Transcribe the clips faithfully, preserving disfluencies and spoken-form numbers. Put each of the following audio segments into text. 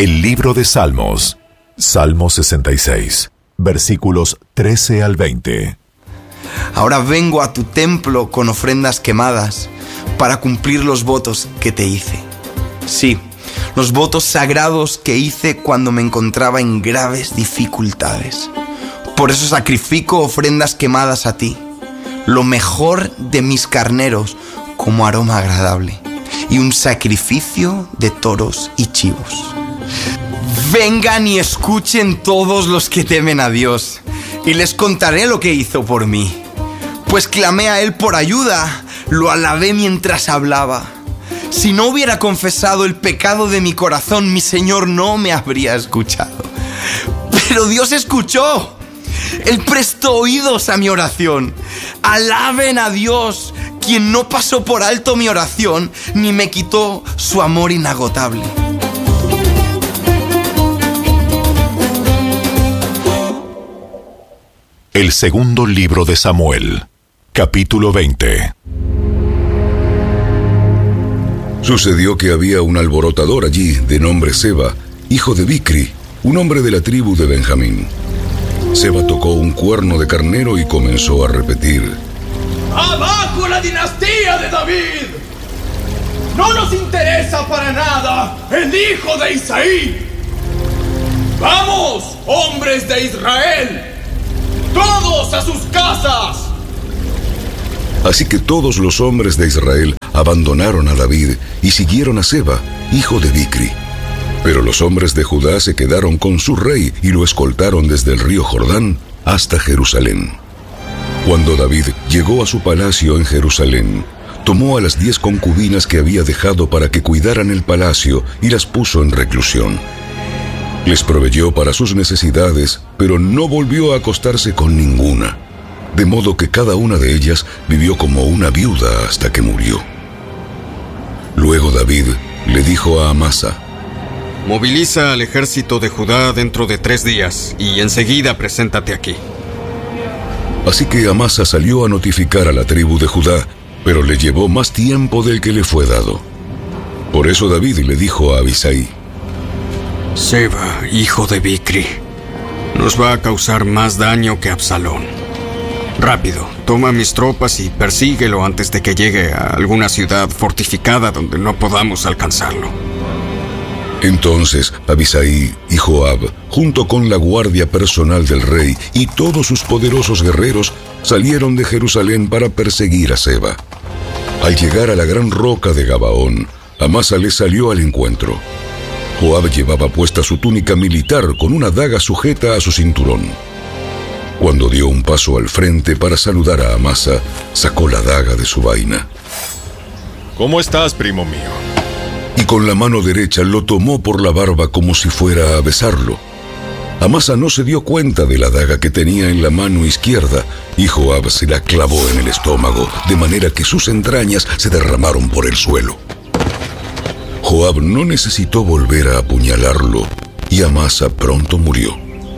El libro de Salmos, Salmo sesenta y seis, versículos trece al veinte. Ahora vengo a tu templo con ofrendas quemadas para cumplir los votos que te hice. Sí, los votos sagrados que hice cuando me encontraba en graves dificultades. Por eso sacrifico ofrendas quemadas a ti, lo mejor de mis carneros como aroma agradable, y un sacrificio de toros y chivos. Vengan y escuchen todos los que temen a Dios, y les contaré lo que hizo por mí. Pues clamé a Él por ayuda, lo alabé mientras hablaba. Si no hubiera confesado el pecado de mi corazón, mi Señor no me habría escuchado. Pero Dios escuchó. Él prestó oídos a mi oración. Alaben a Dios, quien no pasó por alto mi oración, ni me quitó su amor inagotable. El segundo libro de Samuel, capítulo veinte. Sucedió que había un alborotador allí, de nombre Seba, hijo de Bicri, un hombre de la tribu de Benjamín. Seba tocó un cuerno de carnero y comenzó a repetir: ¡Abajo la dinastía de David! ¡No nos interesa para nada el hijo de Isaí! ¡Vamos, hombres de Israel! ¡Todos a sus casas! Así que todos los hombres de Israel abandonaron a David y siguieron a Seba, hijo de Bicri. Pero los hombres de Judá se quedaron con su rey y lo escoltaron desde el río Jordán hasta Jerusalén. Cuando David llegó a su palacio en Jerusalén, tomó a las diez concubinas que había dejado para que cuidaran el palacio y las puso en reclusión. Les proveyó para sus necesidades, pero no volvió a acostarse con ninguna, de modo que cada una de ellas vivió como una viuda hasta que murió. Luego David le dijo a Amasa: moviliza al ejército de Judá dentro de tres días y enseguida preséntate aquí. Así que Amasa salió a notificar a la tribu de Judá, pero le llevó más tiempo del que le fue dado. Por eso David le dijo a Abisai: Seba, hijo de Bicri, nos va a causar más daño que Absalón. Rápido, toma mis tropas y persíguelo antes de que llegue a alguna ciudad fortificada donde no podamos alcanzarlo. Entonces Abisai y Joab, junto con la guardia personal del rey y todos sus poderosos guerreros, salieron de Jerusalén para perseguir a Seba. Al llegar a la gran roca de Gabaón, Amasa le salió al encuentro. Joab llevaba puesta su túnica militar con una daga sujeta a su cinturón. Cuando dio un paso al frente para saludar a Amasa, sacó la daga de su vaina. ¿Cómo estás, primo mío? Y con la mano derecha lo tomó por la barba como si fuera a besarlo. Amasa no se dio cuenta de la daga que tenía en la mano izquierda, y Joab se la clavó en el estómago, de manera que sus entrañas se derramaron por el suelo. Joab no necesitó volver a apuñalarlo, y Amasa pronto murió.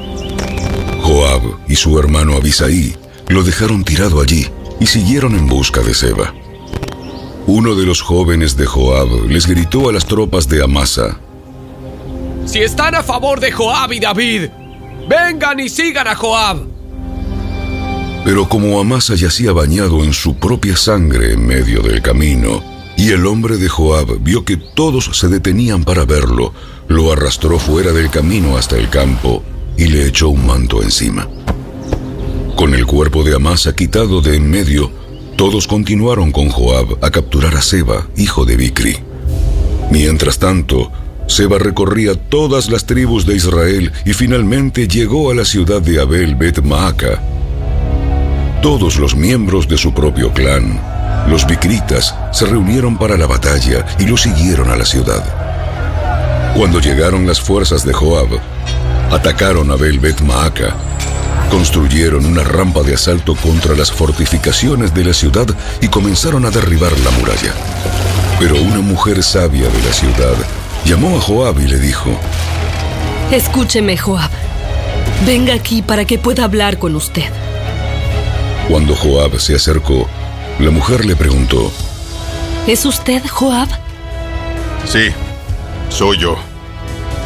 Joab y su hermano Abisai lo dejaron tirado allí y siguieron en busca de Seba. Uno de los jóvenes de Joab les gritó a las tropas de Amasa: Si están a favor de Joab y David, vengan y sigan a Joab. Pero como Amasa yacía bañado en su propia sangre en medio del camino, y el hombre de Joab vio que todos se detenían para verlo, lo arrastró fuera del camino hasta el campo y le echó un manto encima. Con el cuerpo de Amasa quitado de en medio, todos continuaron con Joab a capturar a Seba, hijo de Bicri. Mientras tanto, Seba recorría todas las tribus de Israel y finalmente llegó a la ciudad de Abel Bet Maaca. Todos los miembros de su propio clan, los bicritas, se reunieron para la batalla y lo siguieron a la ciudad. Cuando llegaron las fuerzas de Joab, atacaron a Abel Bet Maaca, construyeron una rampa de asalto contra las fortificaciones de la ciudad y comenzaron a derribar la muralla. Pero una mujer sabia de la ciudad llamó a Joab y le dijo: Escúcheme, Joab. Venga aquí para que pueda hablar con usted. Cuando Joab se acercó, la mujer le preguntó: ¿Es usted Joab? Sí, soy yo.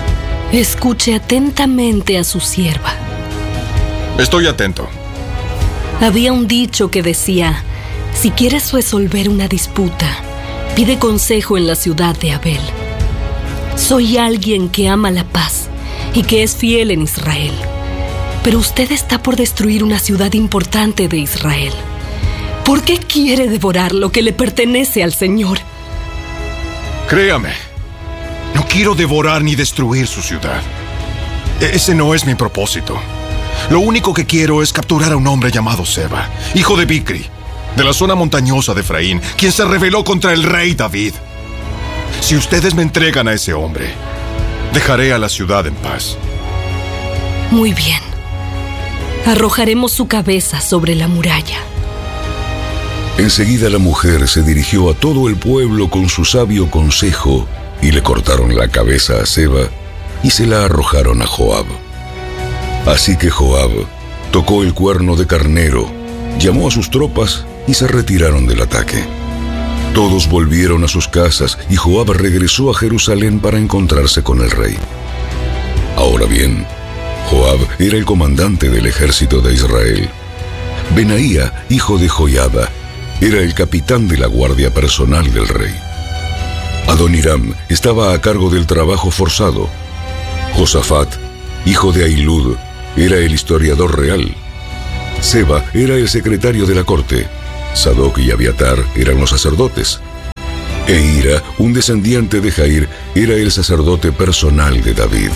escuche atentamente a su sierva. Estoy atento. Había un dicho que decía: si quieres resolver una disputa, pide consejo en la ciudad de Abel. Soy alguien que ama la paz y que es fiel en Israel. Pero usted está por destruir una ciudad importante de Israel. ¿Por qué quiere devorar lo que le pertenece al Señor? Créame, no quiero devorar ni destruir su ciudad. Ese no es mi propósito. Lo único que quiero es capturar a un hombre llamado Seba, hijo de Bicri, de la zona montañosa de Efraín, quien se rebeló contra el rey David. Si ustedes me entregan a ese hombre, dejaré a la ciudad en paz. Muy bien. Arrojaremos su cabeza sobre la muralla. Enseguida la mujer se dirigió a todo el pueblo con su sabio consejo y le cortaron la cabeza a Seba y se la arrojaron a Joab. Así que Joab tocó el cuerno de carnero, llamó a sus tropas y se retiraron del ataque. Todos volvieron a sus casas y Joab regresó a Jerusalén para encontrarse con el rey. Ahora bien, Joab era el comandante del ejército de Israel. Benaía, hijo de Joiada, era el capitán de la guardia personal del rey. Adoniram estaba a cargo del trabajo forzado. Josafat, hijo de Ahilud, era el historiador real. Seba era el secretario de la corte. Sadoc y Abiatar eran los sacerdotes. E Ira, un descendiente de Jair, era el sacerdote personal de David.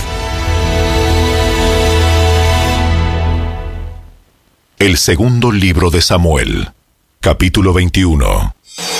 El segundo libro de Samuel, capítulo veintiuno.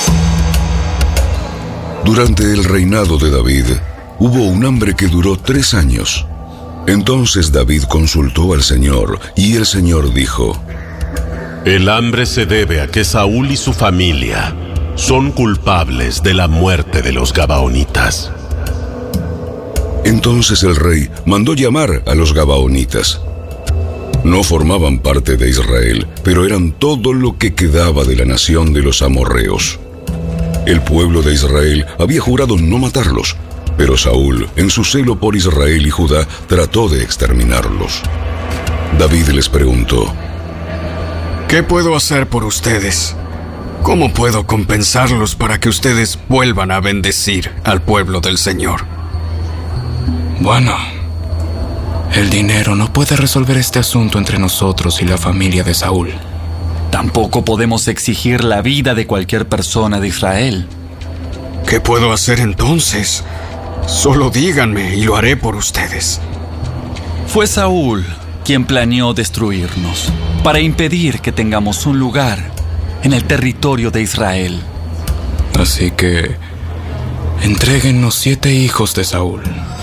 Durante el reinado de David, hubo un hambre que duró tres años. Entonces David consultó al Señor, y el Señor dijo: El hambre se debe a que Saúl y su familia son culpables de la muerte de los gabaonitas. Entonces el rey mandó llamar a los gabaonitas. No formaban parte de Israel, pero eran todo lo que quedaba de la nación de los amorreos. El pueblo de Israel había jurado no matarlos, pero Saúl, en su celo por Israel y Judá, trató de exterminarlos. David les preguntó: ¿qué puedo hacer por ustedes? ¿Cómo puedo compensarlos para que ustedes vuelvan a bendecir al pueblo del Señor? Bueno, el dinero no puede resolver este asunto entre nosotros y la familia de Saúl. Tampoco podemos exigir la vida de cualquier persona de Israel. ¿Qué puedo hacer entonces? Solo díganme y lo haré por ustedes. Fue Saúl quien planeó destruirnos para impedir que tengamos un lugar en el territorio de Israel. Así que entréguennos siete hijos de Saúl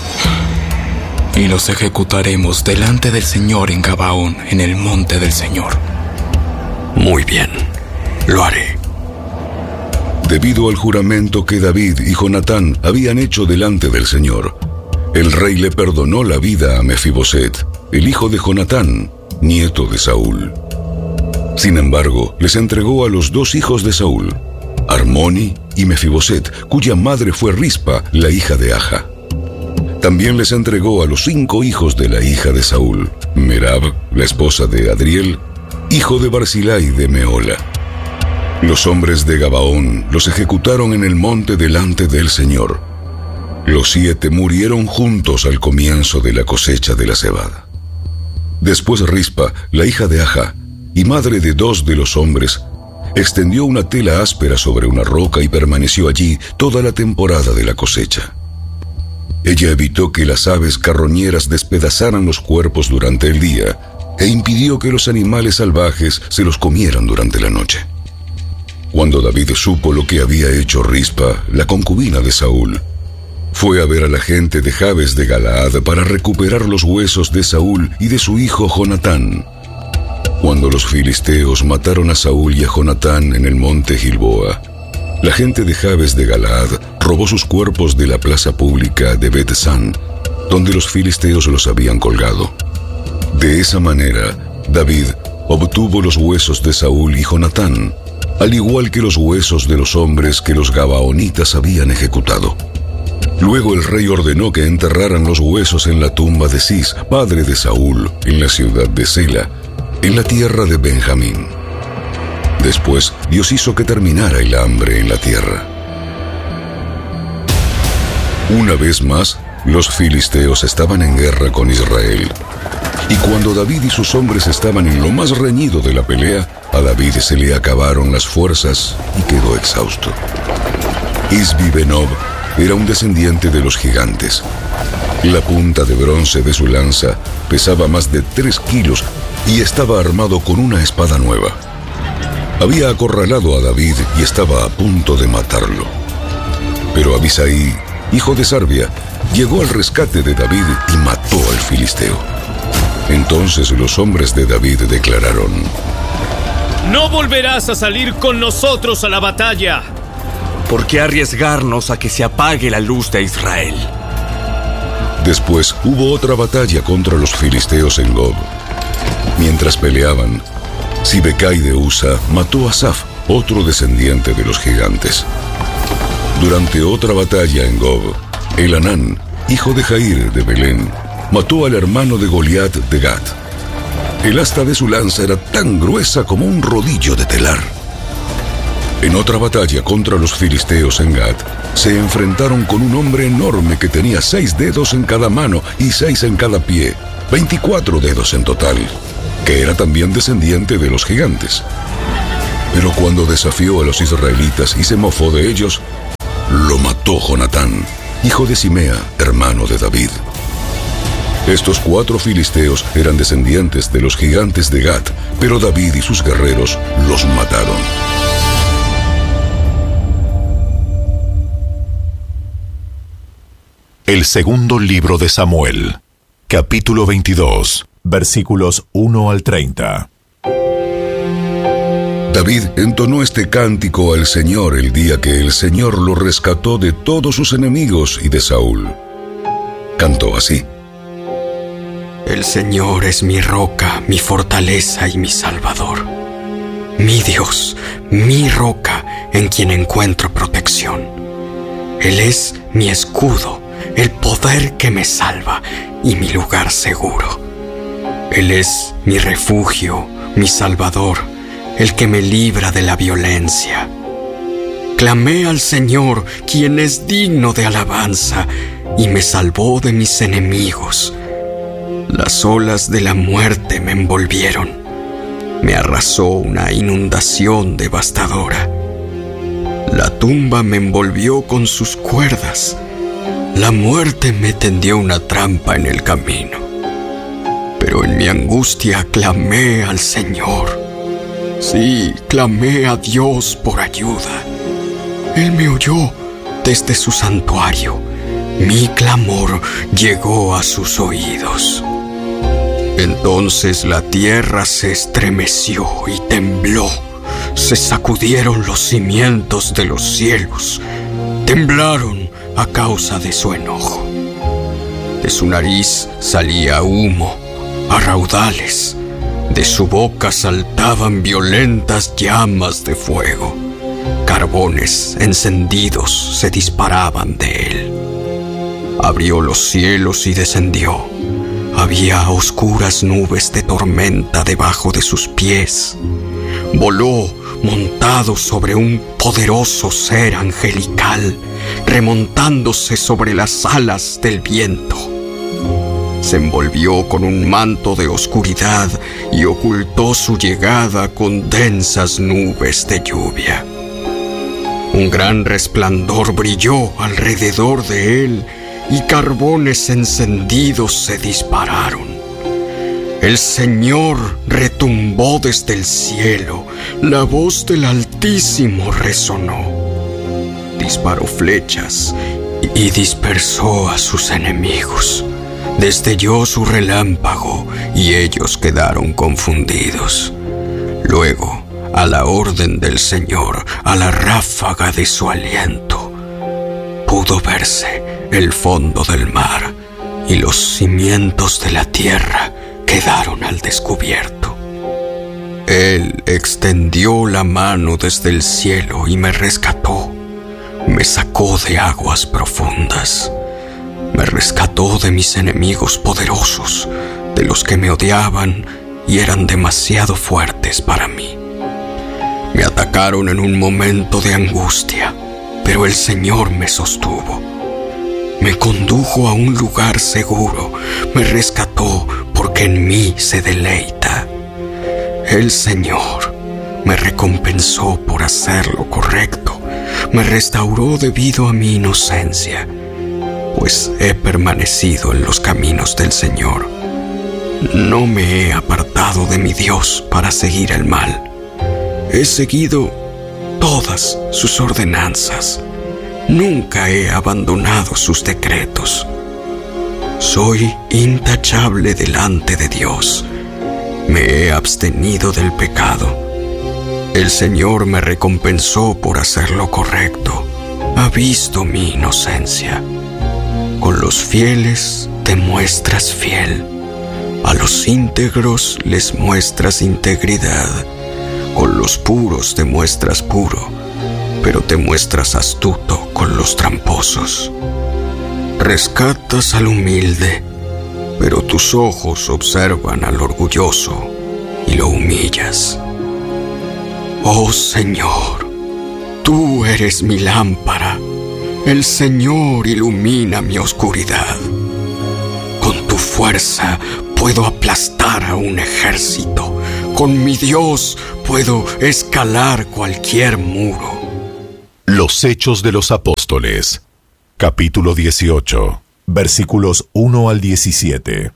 y los ejecutaremos delante del Señor en Gabaón, en el monte del Señor. Muy bien, lo haré. Debido al juramento que David y Jonatán habían hecho delante del Señor, el rey le perdonó la vida a Mefiboset, el hijo de Jonatán, nieto de Saúl. Sin embargo, les entregó a los dos hijos de Saúl, Armoni y Mefiboset, cuya madre fue Rispa, la hija de Aja. También les entregó a los cinco hijos de la hija de Saúl, Merab, la esposa de Adriel, hijo de Barzilai de Meola. Los hombres de Gabaón los ejecutaron en el monte delante del Señor. Los siete murieron juntos al comienzo de la cosecha de la cebada. Después Rispa, la hija de Aja, y madre de dos de los hombres, extendió una tela áspera sobre una roca y permaneció allí toda la temporada de la cosecha. Ella evitó que las aves carroñeras despedazaran los cuerpos durante el día e impidió que los animales salvajes se los comieran durante la noche. Cuando David supo lo que había hecho Rispa, la concubina de Saúl, fue a ver a la gente de Jabes de Galaad para recuperar los huesos de Saúl y de su hijo Jonatán. Cuando los filisteos mataron a Saúl y a Jonatán en el monte Gilboa, la gente de Jabes de Galaad robó sus cuerpos de la plaza pública de Bet-San, donde los filisteos los habían colgado. De esa manera, David obtuvo los huesos de Saúl y Jonatán, al igual que los huesos de los hombres que los gabaonitas habían ejecutado. Luego el rey ordenó que enterraran los huesos en la tumba de Cis, padre de Saúl, en la ciudad de Sela, en la tierra de Benjamín. Después, Dios hizo que terminara el hambre en la tierra. Una vez más, los filisteos estaban en guerra con Israel. Y cuando David y sus hombres estaban en lo más reñido de la pelea, a David se le acabaron las fuerzas y quedó exhausto. Isbi-Benob era un descendiente de los gigantes. La punta de bronce de su lanza pesaba más de tres kilos y estaba armado con una espada nueva. Había acorralado a David y estaba a punto de matarlo. Pero Abisai, hijo de Sarbia, llegó al rescate de David y mató al filisteo. Entonces los hombres de David declararon: No volverás a salir con nosotros a la batalla. ¿Por qué arriesgarnos a que se apague la luz de Israel? Después hubo otra batalla contra los filisteos en Gob. Mientras peleaban, Sibecai de Usa mató a Asaf, otro descendiente de los gigantes. Durante otra batalla en Gob, Elanán, hijo de Jair de Belén, mató al hermano de Goliat de Gat. El asta de su lanza era tan gruesa como un rodillo de telar. En otra batalla contra los filisteos en Gat, se enfrentaron con un hombre enorme que tenía seis dedos en cada mano y seis en cada pie, veinticuatro dedos en total, que era también descendiente de los gigantes. Pero cuando desafió a los israelitas y se mofó de ellos, lo mató Jonatán, hijo de Simea, hermano de David. Estos cuatro filisteos eran descendientes de los gigantes de Gat, pero David y sus guerreros los mataron. El segundo libro de Samuel, capítulo veintidós, versículos uno al treinta. David entonó este cántico al Señor el día que el Señor lo rescató de todos sus enemigos y de Saúl. Cantó así: El Señor es mi roca, mi fortaleza y mi salvador. Mi Dios, mi roca, en quien encuentro protección. Él es mi escudo, el poder que me salva y mi lugar seguro. Él es mi refugio, mi salvador, el que me libra de la violencia. Clamé al Señor, quien es digno de alabanza, y me salvó de mis enemigos. Las olas de la muerte me envolvieron. Me arrasó una inundación devastadora. La tumba me envolvió con sus cuerdas. La muerte me tendió una trampa en el camino. Pero en mi angustia clamé al Señor. Sí, clamé a Dios por ayuda. Él me oyó desde su santuario. Mi clamor llegó a sus oídos. Entonces la tierra se estremeció y tembló. Se sacudieron los cimientos de los cielos. Temblaron a causa de su enojo. De su nariz salía humo a raudales. De su boca saltaban violentas llamas de fuego. Carbones encendidos se disparaban de él. Abrió los cielos y descendió. Había oscuras nubes de tormenta debajo de sus pies. Voló montado sobre un poderoso ser angelical, remontándose sobre las alas del viento. Se envolvió con un manto de oscuridad y ocultó su llegada con densas nubes de lluvia. Un gran resplandor brilló alrededor de él y carbones encendidos se dispararon. El Señor retumbó desde el cielo, la voz del Altísimo resonó. Disparó flechas y dispersó a sus enemigos. Destelló su relámpago y ellos quedaron confundidos. Luego, a la orden del Señor, a la ráfaga de su aliento, pudo verse el fondo del mar y los cimientos de la tierra quedaron al descubierto. Él extendió la mano desde el cielo y me rescató. Me sacó de aguas profundas. Me rescató de mis enemigos poderosos, de los que me odiaban y eran demasiado fuertes para mí. Me atacaron en un momento de angustia, pero el Señor me sostuvo. Me condujo a un lugar seguro, me rescató porque en mí se deleita. El Señor me recompensó por hacer lo correcto, me restauró debido a mi inocencia, pues he permanecido en los caminos del Señor. No me he apartado de mi Dios para seguir el mal. He seguido todas sus ordenanzas. Nunca he abandonado sus decretos. Soy intachable delante de Dios. Me he abstenido del pecado. El Señor me recompensó por hacer lo correcto. Ha visto mi inocencia. Con los fieles te muestras fiel. A los íntegros les muestras integridad. Con los puros te muestras puro, pero te muestras astuto con los tramposos. Rescatas al humilde, pero tus ojos observan al orgulloso y lo humillas. Oh Señor, tú eres mi lámpara. El Señor ilumina mi oscuridad. Con tu fuerza puedo aplastar a un ejército. Con mi Dios puedo escalar cualquier muro. Los Hechos de los Apóstoles, capítulo dieciocho, versículos uno al diecisiete.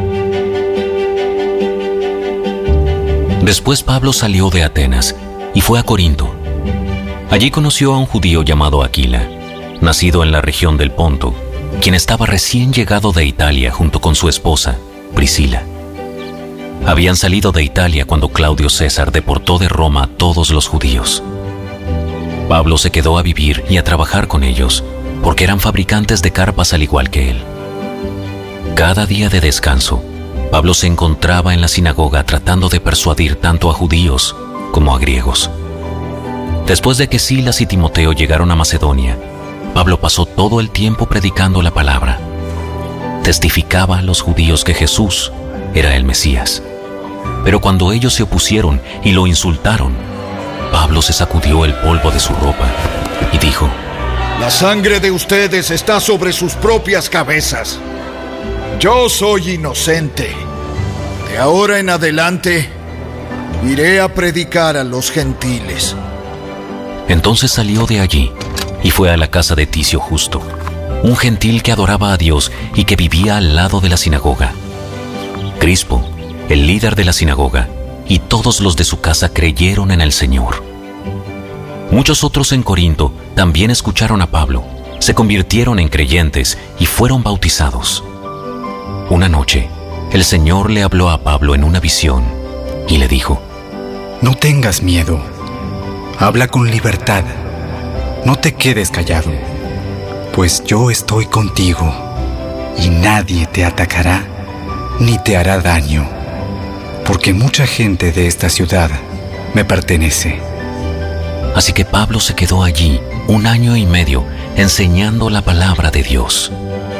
Después Pablo salió de Atenas y fue a Corinto. Allí conoció a un judío llamado Aquila, nacido en la región del Ponto, quien estaba recién llegado de Italia junto con su esposa, Priscila. Habían salido de Italia cuando Claudio César deportó de Roma a todos los judíos. Pablo se quedó a vivir y a trabajar con ellos, porque eran fabricantes de carpas al igual que él. Cada día de descanso, Pablo se encontraba en la sinagoga tratando de persuadir tanto a judíos como a griegos. Después de que Silas y Timoteo llegaron a Macedonia, Pablo pasó todo el tiempo predicando la palabra. Testificaba a los judíos que Jesús era el Mesías. Pero cuando ellos se opusieron y lo insultaron, Pablo se sacudió el polvo de su ropa y dijo: La sangre de ustedes está sobre sus propias cabezas. Yo soy inocente. De ahora en adelante, iré a predicar a los gentiles. Entonces salió de allí y fue a la casa de Ticio Justo, un gentil que adoraba a Dios y que vivía al lado de la sinagoga. Crispo, el líder de la sinagoga, y todos los de su casa creyeron en el Señor. Muchos otros en Corinto también escucharon a Pablo, se convirtieron en creyentes y fueron bautizados. Una noche, el Señor le habló a Pablo en una visión y le dijo: No tengas miedo, habla con libertad, no te quedes callado, pues yo estoy contigo y nadie te atacará ni te hará daño, porque mucha gente de esta ciudad me pertenece. Así que Pablo se quedó allí un año y medio enseñando la palabra de Dios.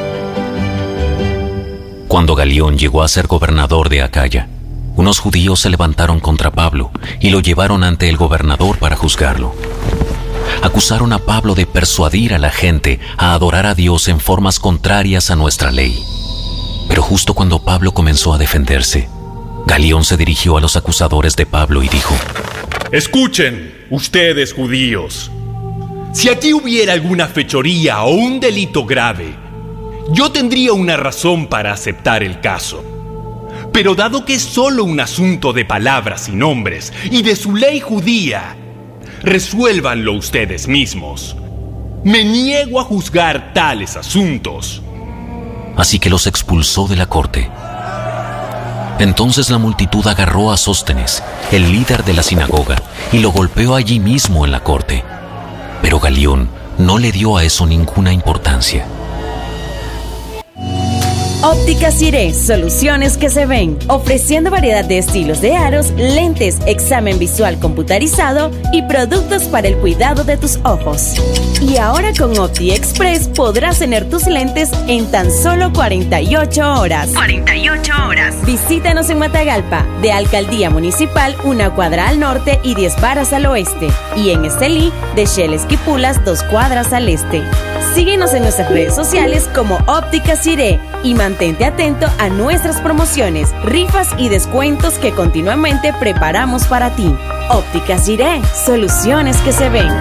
Cuando Galión llegó a ser gobernador de Acaya, unos judíos se levantaron contra Pablo y lo llevaron ante el gobernador para juzgarlo. Acusaron a Pablo de persuadir a la gente a adorar a Dios en formas contrarias a nuestra ley. Pero justo cuando Pablo comenzó a defenderse, Galión se dirigió a los acusadores de Pablo y dijo: Escuchen, ustedes judíos. Si aquí hubiera alguna fechoría o un delito grave, yo tendría una razón para aceptar el caso. Pero dado que es solo un asunto de palabras y nombres y de su ley judía, resuélvanlo ustedes mismos. Me niego a juzgar tales asuntos. Así que los expulsó de la corte. Entonces la multitud agarró a Sóstenes, el líder de la sinagoga, y lo golpeó allí mismo en la corte. Pero Galión no le dio a eso ninguna importancia. Óptica Ciré, soluciones que se ven, ofreciendo variedad de estilos de aros, lentes, examen visual computarizado y productos para el cuidado de tus ojos. Y ahora con Opti Express podrás tener tus lentes en tan solo cuarenta y ocho horas. cuarenta y ocho horas. Visítanos en Matagalpa, de Alcaldía Municipal, una cuadra al norte y diez varas al oeste. Y en Estelí, de Shell Esquipulas, dos cuadras al este. Síguenos en nuestras redes sociales como Óptica Ciré y mantente atento a nuestras promociones, rifas y descuentos que continuamente preparamos para ti. Óptica Ciré, soluciones que se ven.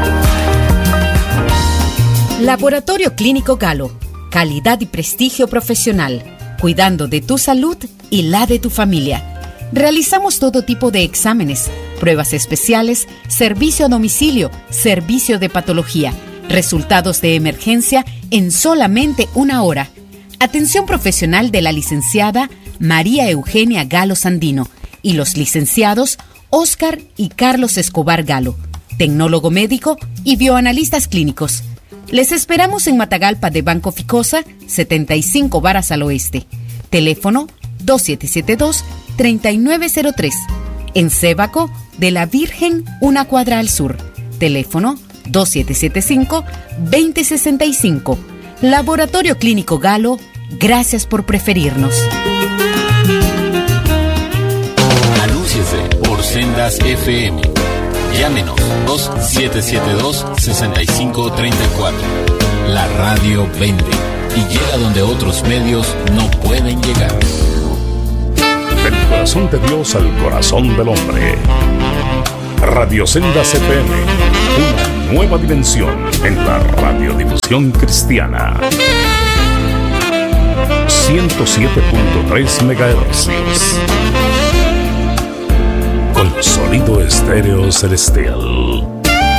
Laboratorio Clínico Galo, calidad y prestigio profesional, cuidando de tu salud y la de tu familia. Realizamos todo tipo de exámenes, pruebas especiales, servicio a domicilio, servicio de patología, resultados de emergencia en solamente una hora. Atención profesional de la licenciada María Eugenia Galo Sandino y los licenciados Óscar y Carlos Escobar Galo, tecnólogo médico y bioanalistas clínicos. Les esperamos en Matagalpa de Banco Ficosa, setenta y cinco varas al oeste. Teléfono dos siete siete dos, tres nueve cero tres. En Sébaco de la Virgen, una cuadra al sur. Teléfono dos siete siete cinco, dos cero seis cinco. Laboratorio Clínico Galo, gracias por preferirnos. Anúnciese por Sendas F M. Llámenos dos siete siete dos, seis cinco tres cuatro. La radio vende y llega donde otros medios no pueden llegar. Del corazón de Dios al corazón del hombre. Radio Sendas F M, una nueva dimensión en la radiodifusión cristiana. ciento siete punto tres megahercios. Con sonido estéreo celestial.